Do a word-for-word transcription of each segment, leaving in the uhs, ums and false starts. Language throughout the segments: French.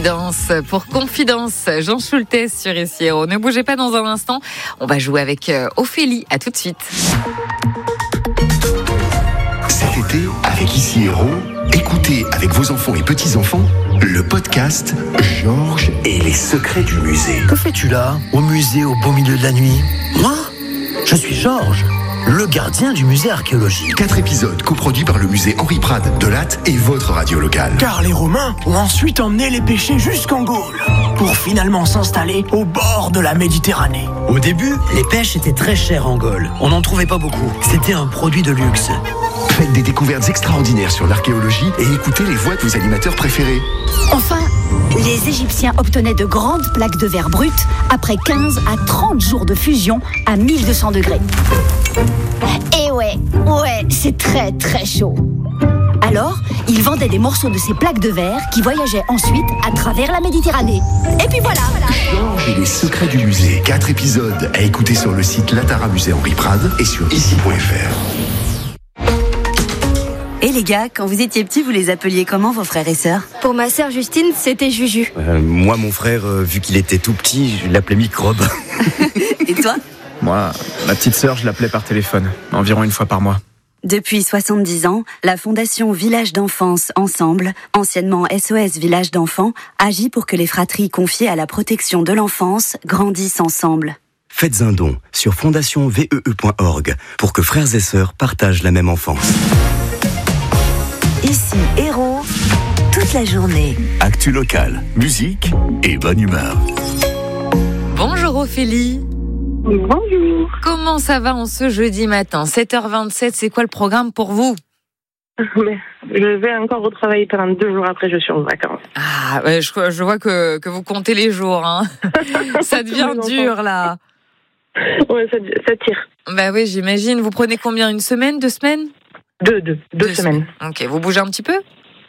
Danse pour Confidence, Jean Schultes sur I C I Héros. Ne bougez pas dans un instant, on va jouer avec Ophélie, à tout de suite. Cet été, avec I C I Héros, écoutez avec vos enfants et petits-enfants le podcast Georges et les secrets du musée. Que fais-tu là, au musée au beau milieu de la nuit? Moi, je suis Georges, le gardien du musée archéologique. Quatre épisodes coproduits par le musée Henri Prade de Latte et votre radio locale. Car les Romains ont ensuite emmené les pêchers jusqu'en Gaule, pour finalement s'installer au bord de la Méditerranée. Au début, les pêches étaient très chères en Gaule. On n'en trouvait pas beaucoup. C'était un produit de luxe. Faites des découvertes extraordinaires sur l'archéologie et écoutez les voix de vos animateurs préférés. Enfin, les Égyptiens obtenaient de grandes plaques de verre brut après quinze à trente jours de fusion à mille deux cents degrés. Et ouais, ouais, c'est très très chaud. Alors, ils vendaient des morceaux de ces plaques de verre qui voyageaient ensuite à travers la Méditerranée. Et puis voilà, voilà. Georges et les secrets du musée. Quatre épisodes à écouter sur le site Latara Musée Henri Prade et sur ici point f r. Et les gars, quand vous étiez petits, vous les appeliez comment, vos frères et sœurs? Pour ma sœur Justine, c'était Juju. Euh, moi, mon frère, euh, vu qu'il était tout petit, je l'appelais Microbe. Et toi? Moi, ma petite sœur, je l'appelais par téléphone, environ une fois par mois. Depuis soixante-dix ans, la Fondation Village d'Enfance Ensemble, anciennement S O S Village d'Enfants, agit pour que les fratries confiées à la protection de l'enfance grandissent ensemble. Faites un don sur fondation v e e point org pour que frères et sœurs partagent la même enfance. Ici, Héros, toute la journée. Actu locale, musique et bonne humeur. Bonjour Ophélie. Bonjour. Comment ça va en ce jeudi matin, sept heures vingt-sept, c'est quoi le programme pour vous? Mais je vais encore au travail pendant deux jours après, je suis en vacances. Ah, ouais, je, je vois que, que vous comptez les jours, hein. Ça devient dur là. Ouais, ça, ça tire. Bah oui, j'imagine. Vous prenez combien, une semaine, deux semaines? Deux, deux, deux, deux semaines. semaines. Ok, vous bougez un petit peu?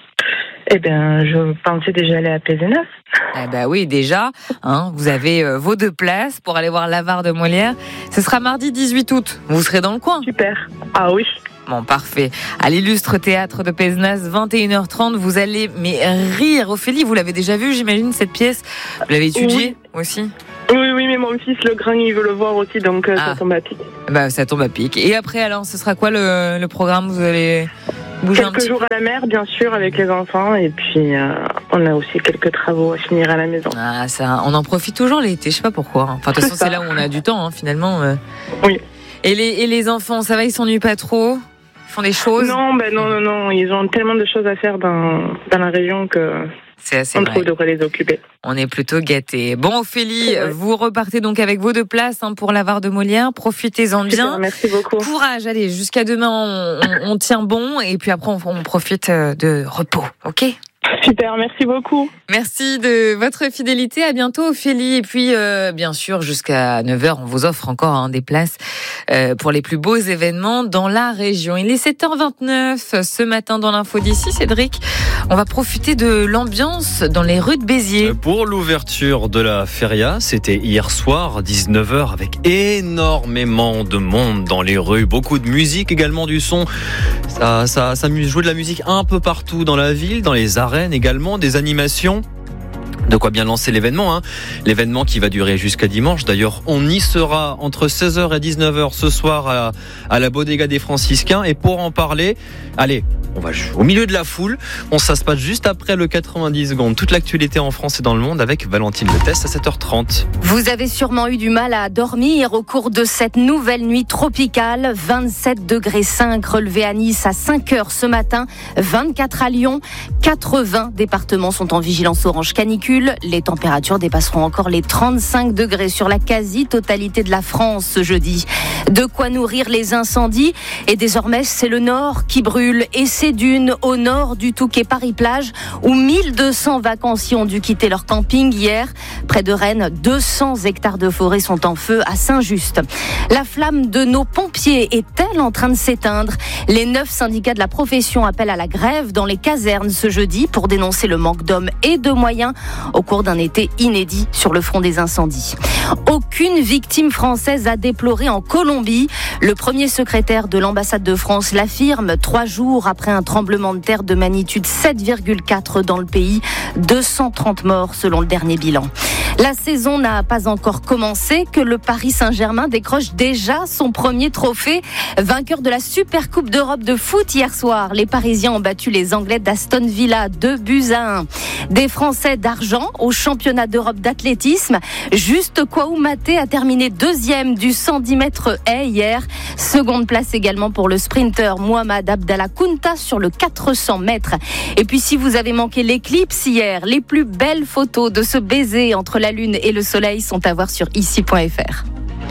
Eh bien, je pensais déjà aller à Pézenas. Eh ben oui, déjà, hein, vous avez euh, vos deux places pour aller voir l'Avare de Molière. Ce sera mardi dix-huit août. Vous serez dans le coin? Super. Ah oui. Bon, parfait. À l'illustre théâtre de Pézenas, vingt et une heures trente, vous allez mais rire. Ophélie, vous l'avez déjà vu, j'imagine, cette pièce? Vous l'avez étudiée oui. aussi? Oui, oui, mais mon fils, le grand, il veut le voir aussi, donc euh, ah. ça tombe à pic. Bah, ça tombe à pic. Et après, alors, ce sera quoi le, le programme? Vous allez bouger quelques un petit jours peu? À la mer, bien sûr, avec les enfants, et puis euh, on a aussi quelques travaux à finir à la maison. Ah, ça, on en profite toujours l'été, je sais pas pourquoi. Enfin, de toute façon, c'est là où on a du temps, hein, finalement. Euh. Oui. Et les, et les enfants, ça va, ils s'ennuient pas trop? Ils font des choses? Non, ben non, non, non. Ils ont tellement de choses à faire dans, dans la région que c'est assez on vrai. trouve de quoi les occuper. On est plutôt gâtés. Bon, Ophélie, vous repartez donc avec vos deux places hein, pour l'Avare de Molière. Profitez-en bien. Super, merci beaucoup. Courage, allez, jusqu'à demain, on, on, on tient bon et puis après, on, on profite de repos, ok ? Super, merci beaucoup. Merci de votre fidélité. À bientôt, Ophélie. Et puis, euh, bien sûr, jusqu'à neuf heures, on vous offre encore hein, des places euh, pour les plus beaux événements dans la région. Il est sept heures vingt-neuf ce matin dans l'info d'ici. Cédric, on va profiter de l'ambiance dans les rues de Béziers. Pour l'ouverture de la feria, c'était hier soir, dix-neuf heures, avec énormément de monde dans les rues. Beaucoup de musique, également du son. Ça, ça, ça joue de la musique un peu partout dans la ville, dans les arènes également, des animations. De quoi bien lancer l'événement, hein. L'événement qui va durer jusqu'à dimanche. D'ailleurs, on y sera entre seize heures et dix-neuf heures ce soir à, à la Bodega des Franciscains. Et pour en parler, allez, on va au milieu de la foule. On ça se passe juste après le quatre-vingt-dix secondes. Toute l'actualité en France et dans le monde avec Valentine Le Test à sept heures trente. Vous avez sûrement eu du mal à dormir au cours de cette nouvelle nuit tropicale. vingt-sept degrés cinq relevés à Nice à cinq heures ce matin, vingt-quatre à Lyon. quatre-vingts départements sont en vigilance orange canicule. Les températures dépasseront encore les trente-cinq degrés sur la quasi-totalité de la France ce jeudi. De quoi nourrir les incendies. Et désormais, c'est le nord qui brûle. Et ces dunes au nord du Touquet Paris-Plage, où mille deux cents vacanciers ont dû quitter leur camping hier. Près de Rennes, deux cents hectares de forêt sont en feu à Saint-Just. La flamme de nos pompiers est-elle en train de s'éteindre? Les neuf syndicats de la profession appellent à la grève dans les casernes ce jeudi pour dénoncer le manque d'hommes et de moyens au cours d'un été inédit sur le front des incendies. Aucune victime française à déplorer en Colombie. Colombie. Le premier secrétaire de l'ambassade de France l'affirme, trois jours après un tremblement de terre de magnitude sept virgule quatre dans le pays, deux cent trente morts selon le dernier bilan. La saison n'a pas encore commencé que le Paris Saint-Germain décroche déjà son premier trophée. Vainqueur de la Super Coupe d'Europe de foot hier soir, les Parisiens ont battu les Anglais d'Aston Villa deux buts à un. Des Français d'argent au championnat d'Europe d'athlétisme. Juste Koumaté a terminé deuxième du cent dix mètres haies hier. Seconde place également pour le sprinter Mohamed Abdallah Kounta sur le quatre cents mètres. Et puis si vous avez manqué l'éclipse hier, les plus belles photos de ce baiser entre la lune et le soleil sont à voir sur ici point f r.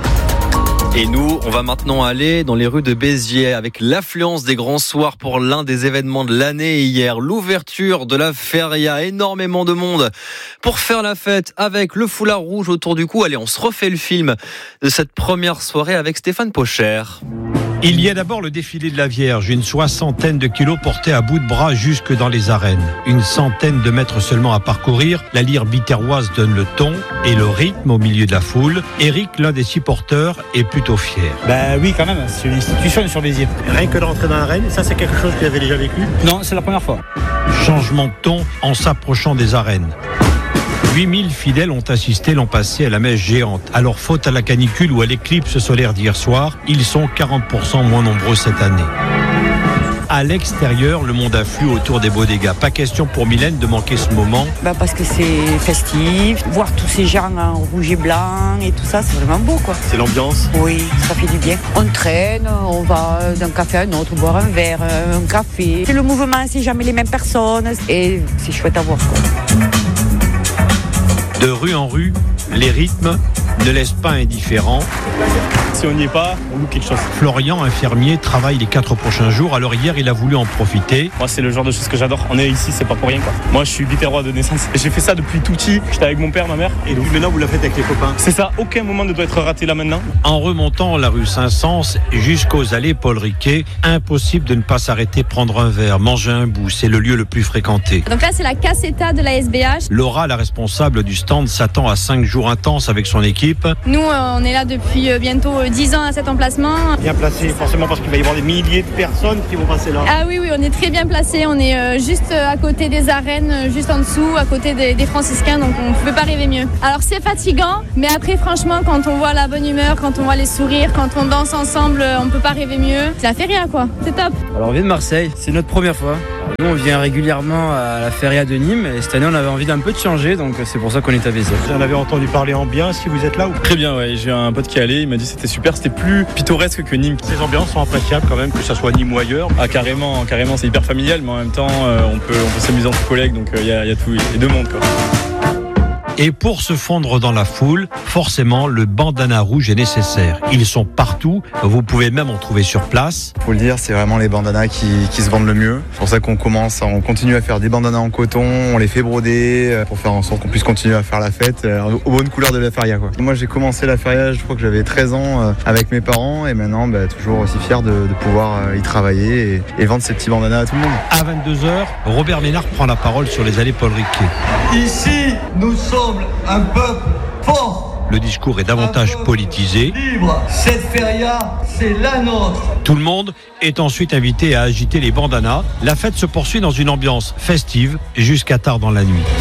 Et nous, on va maintenant aller dans les rues de Béziers avec l'affluence des grands soirs pour l'un des événements de l'année hier, l'ouverture de la feria. Énormément de monde pour faire la fête avec le foulard rouge autour du cou. Allez, on se refait le film de cette première soirée avec Stéphane Pocher. Il y a d'abord le défilé de la Vierge, une soixantaine de kilos portés à bout de bras jusque dans les arènes. Une centaine de mètres seulement à parcourir, la lyre biterroise donne le ton et le rythme au milieu de la foule. Eric, l'un des supporters, est plutôt fier. Bah oui, quand même, c'est une institution sur Béziers. Rien que de rentrer dans l'arène, ça c'est quelque chose que j'avais déjà vécu. Non, c'est la première fois. Changement de ton en s'approchant des arènes. huit mille fidèles ont assisté l'an passé à la messe géante. Alors, faute à la canicule ou à l'éclipse solaire d'hier soir, ils sont quarante pour cent moins nombreux cette année. À l'extérieur, le monde afflue autour des bodegas. Pas question pour Mylène de manquer ce moment. Bah parce que c'est festif, voir tous ces gens en rouge et blanc et tout ça, c'est vraiment beau quoi. C'est l'ambiance. Oui, ça fait du bien. On traîne, on va d'un café à un autre, boire un verre, un café. C'est le mouvement, c'est jamais les mêmes personnes et c'est chouette à voir quoi. De rue en rue, les rythmes ne laissent pas indifférents. Si on n'y est pas, on loupe quelque chose. Florian, infirmier, travaille les quatre prochains jours. Alors hier, il a voulu en profiter. Moi, c'est le genre de choses que j'adore. On est ici, c'est pas pour rien quoi. Moi, je suis biterrois de naissance. J'ai fait ça depuis tout petit. J'étais avec mon père, ma mère. Et donc maintenant, vous la faites avec les copains. C'est ça. Aucun moment ne doit être raté là maintenant. En remontant la rue Saint-Saëns jusqu'aux allées Paul Riquet, impossible de ne pas s'arrêter prendre un verre, manger un bout. C'est le lieu le plus fréquenté. Donc là, c'est la Caseta de la S B H. Laura, la responsable du stand, s'attend à cinq jours intenses avec son équipe. Nous, on est là depuis bientôt dix ans à cet emplacement. Bien placé, forcément, parce qu'il va y avoir des milliers de personnes qui vont passer là. Ah oui, oui, on est très bien placé. On est euh, juste à côté des arènes, juste en dessous, à côté des, des franciscains, donc on ne pouvait pas rêver mieux. Alors c'est fatigant, mais après, franchement, quand on voit la bonne humeur, quand on voit les sourires, quand on danse ensemble, on ne peut pas rêver mieux. C'est la feria, quoi. C'est top. Alors on vient de Marseille, c'est notre première fois. Nous, on vient régulièrement à la feria de Nîmes et cette année, on avait envie d'un peu de changer, donc c'est pour ça qu'on est à Béziers. Vous en avez entendu parler en bien si vous êtes là ou... Très bien, ouais. J'ai un pote qui est allé, il m'a dit que c'était super, c'était plus pittoresque que Nîmes. Les ambiances sont appréciables quand même, que ça soit Nîmes ou ailleurs. Ah carrément, carrément, c'est hyper familial, mais en même temps, euh, on peut, on peut s'amuser entre collègues, donc il euh, y, y a tout, les deux mondes quoi. Et pour se fondre dans la foule, forcément, le bandana rouge est nécessaire. Ils sont partout, vous pouvez même en trouver sur place. Faut le dire, c'est vraiment les bandanas qui, qui se vendent le mieux. C'est pour ça qu'on commence, on continue à faire des bandanas en coton, on les fait broder pour faire en sorte qu'on puisse continuer à faire la fête aux bonnes couleurs de la feria, quoi. Moi, j'ai commencé la feria, je crois que j'avais treize ans avec mes parents et maintenant, bah, toujours aussi fier de, de pouvoir y travailler et, et vendre ces petits bandanas à tout le monde. À vingt-deux heures, Robert Ménard prend la parole sur les allées Paul Riquet. Ici, nous sommes un peuple fort. Le discours est davantage politisé. Libre, cette feria, c'est la nôtre. Tout le monde est ensuite invité à agiter les bandanas. La fête se poursuit dans une ambiance festive jusqu'à tard dans la nuit.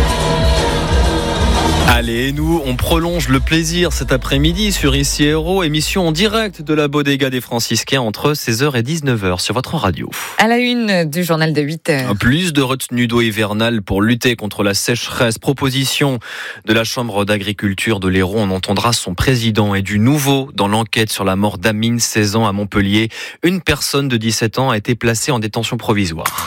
Allez, nous, on prolonge le plaisir cet après-midi sur Ici Héros, émission en direct de la Bodega des Franciscains entre seize heures et dix-neuf heures sur votre radio. À la une du journal de huit heures. Plus de retenue d'eau hivernale pour lutter contre la sécheresse. Proposition de la Chambre d'agriculture de l'Hérault. On entendra son président. Et du nouveau dans l'enquête sur la mort d'Amine, seize ans, à Montpellier. Une personne de dix-sept ans a été placée en détention provisoire.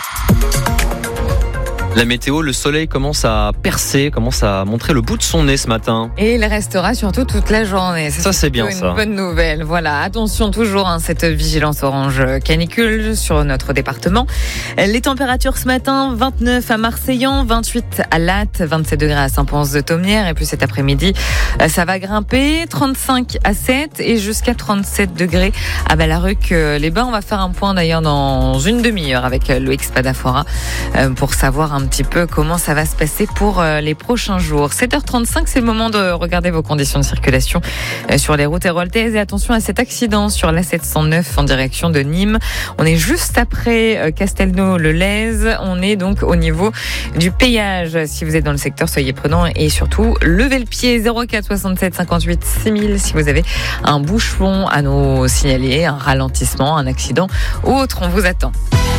La météo, le soleil commence à percer, commence à montrer le bout de son nez ce matin. Et il restera surtout toute la journée. Ça, c'est bien une ça. Une bonne nouvelle. Voilà, attention toujours, hein, cette vigilance orange canicule sur notre département. Les températures ce matin, vingt-neuf à Marseillan, vingt-huit à Latte, vingt-sept degrés à Saint-Pons-de-Thomières. Et puis cet après-midi, ça va grimper, trente-cinq à Sète et jusqu'à trente-sept degrés à Ballaruc-les-Bains. On va faire un point d'ailleurs dans une demi-heure avec Loïc Spadafora pour savoir un petit peu comment ça va se passer pour les prochains jours. sept heures trente-cinq, c'est le moment de regarder vos conditions de circulation sur les routes héroltaises. Et attention à cet accident sur l'A sept cent neuf en direction de Nîmes. On est juste après Castelnau-le-Lez. On est donc au niveau du péage. Si vous êtes dans le secteur, soyez prudents et surtout, levez le pied. zéro quatre soixante-sept cinquante-huit six mille si vous avez un bouchon à nous signaler, un ralentissement, un accident ou autre. On vous attend.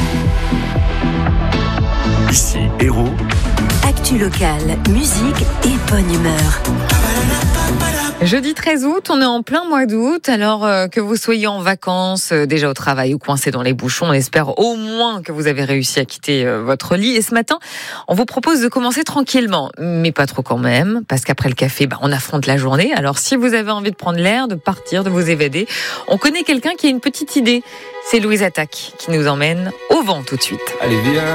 Ici, Héros. Actu locale, musique et bonne humeur. Jeudi treize août, on est en plein mois d'août, alors euh, que vous soyez en vacances, euh, déjà au travail ou coincé dans les bouchons, on espère au moins que vous avez réussi à quitter euh, votre lit. Et ce matin, on vous propose de commencer tranquillement, mais pas trop quand même, parce qu'après le café, bah, on affronte la journée. Alors si vous avez envie de prendre l'air, de partir, de vous évader, on connaît quelqu'un qui a une petite idée. C'est Louise Attaque qui nous emmène au vent tout de suite. Allez, viens.